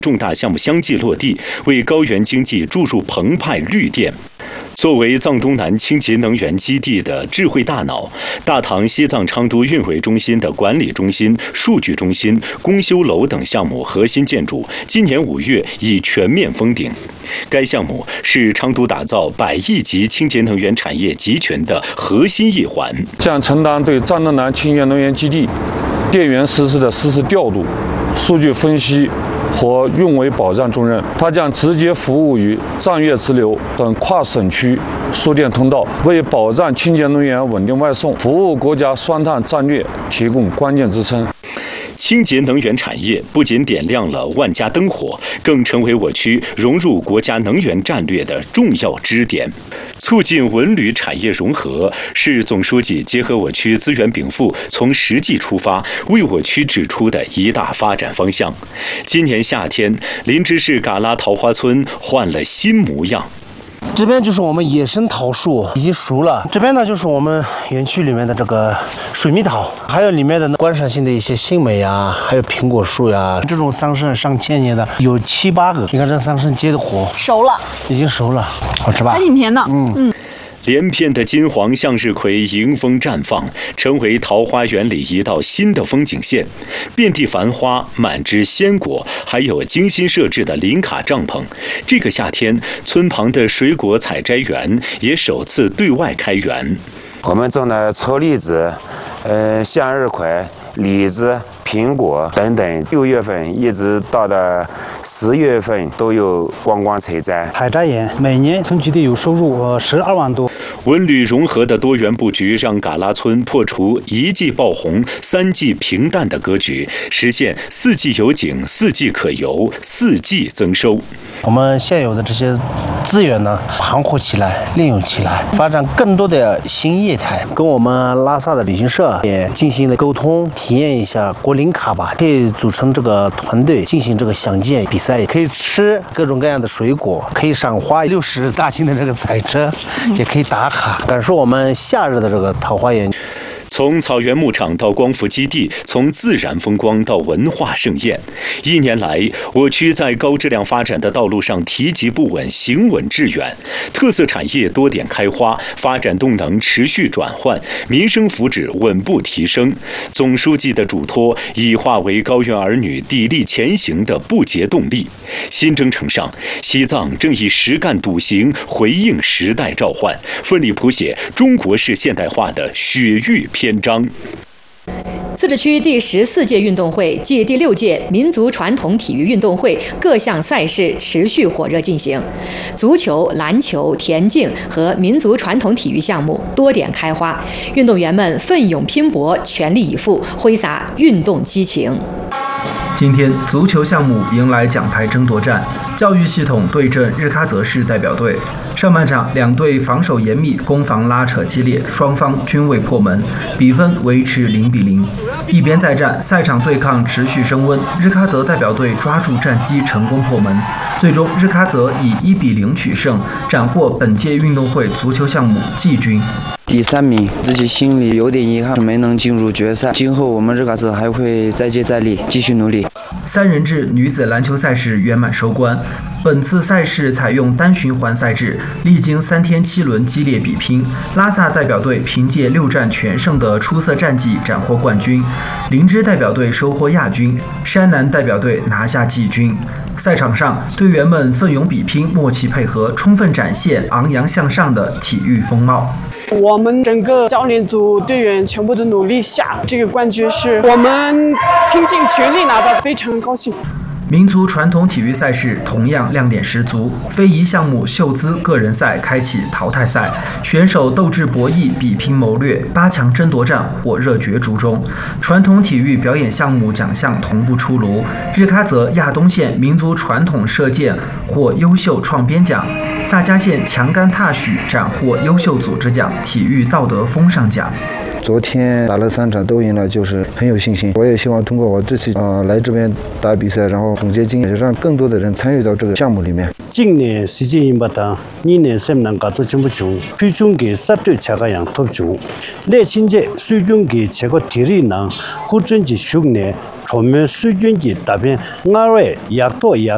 重大项目相继落地，为高原经济注入澎湃绿电。作为藏东南清洁能源基地的智慧大脑，大唐西藏昌都运维中心的管理中心、数据中心、公修楼等项目核心建筑，今年5月已全面封顶。该项目是昌都打造100亿级清洁能源产业集群的核心一环， 将承担对藏东南清洁能源基地电源实时调度、数据分析和运维保障重任。它将直接服务于藏越直流等跨省区输电通道，为保障清洁能源稳定外送、服务国家双碳战略提供关键支撑。 清洁能源产业不仅点亮了万家灯火，更成为我区融入国家能源战略的重要支点。促进文旅产业融合是总书记结合我区资源禀赋，从实际出发，为我区指出的一大发展方向。今年夏天，林芝市嘎拉桃花村换了新模样。 这边就是我们野生桃树，已经熟了。这边呢，就是我们园区里面的这个水蜜桃，还有里面的观赏性的一些杏梅啊，还有苹果树呀。这种桑葚上千年的有7、8个。你看这桑葚结的果， 熟了， 已经熟了，好吃吧？ 还挺甜的。 连片的金黄向日葵迎风绽放，成为桃花源里一道新的风景线。遍地繁花，满枝鲜果，还有精心设置的林卡帐篷。这个夏天，村旁的水果采摘园也首次对外开园。 我们种了车厘子、向日葵、李子、苹果等等，6月份一直到了10月份都有观光采摘。 采摘园每年村基地有收入12万多。 文旅融合的多元布局，让嘎拉村破除1季爆红、3季平淡的格局，实现4季有景、4季可游、4季增收。 我们现有的这些资源呢，盘活起来、利用起来，发展更多的新业态。跟我们拉萨的旅行社也进行了沟通，体验一下国林卡吧，可以组成这个团队进行这个赏鉴比赛，也可以吃各种各样的水果，可以赏花，60大型的这个彩车，也可以打卡，感受我们夏日的这个桃花源。 从草原牧场到光伏基地，从自然风光到文化盛宴，1年来，我区在高质量发展的道路上提及不稳，行稳致远，特色产业多点开花，发展动能持续转换，民生福祉稳步提升。总书记的嘱托已化为高原儿女砥砺前行的不竭动力。新征程上，西藏正以实干笃行回应时代召唤，奋力谱写中国式现代化的雪域篇章。 自治区第14届运动会暨第6届民族传统体育运动会各项赛事持续火热进行，足球、篮球、田径和民族传统体育项目多点开花，运动员们奋勇拼搏，全力以赴，挥洒运动激情。 今天，足球项目迎来奖牌争夺战，教育系统对阵日喀则市代表队。上半场，两队防守严密，攻防拉扯激烈，双方均未破门，比分维持0-0。一边再战，赛场对抗持续升温，日喀则代表队抓住战机，成功破门。最终，日喀则以1-0取胜，斩获本届运动会足球项目季军。 第3名，自己心里有点遗憾，没能进入决赛。今后我们日喀则还会再接再厉，继续努力。 3人制女子篮球赛事圆满收官。本次赛事采用单循环赛制，历经3天7轮激烈比拼，拉萨代表队凭借6战全胜的出色战绩斩获冠军，林芝代表队收获亚军，山南代表队拿下季军。赛场上，队员们奋勇比拼，默契配合，充分展现昂扬向上的体育风貌。 我们整个教练组队员全部的努力下，这个冠军是我们拼尽全力拿到，非常高兴。 民族传统体育赛事同样亮点十足，非遗项目秀姿个人赛开启淘汰赛，选手斗智博弈，比拼谋略，8强争夺战火热角逐中。传统体育表演项目奖项同步出炉，日喀则亚东县民族传统射箭获优秀创编奖，萨迦县强杆踏许斩获优秀组织奖、体育道德风尚奖。 昨天打了3场都赢了，就是很有信心。我也希望通过我这次来这边打比赛，然后总结经验，让更多的人参与到这个项目里面。 今年世界인바다 2년 셈난 가족 정부 중 표준기 삽들 차가양 톱중 내 신제 수준기 제거 대리나 후준지 숙내 조면 수준기 답변 나외 약도 약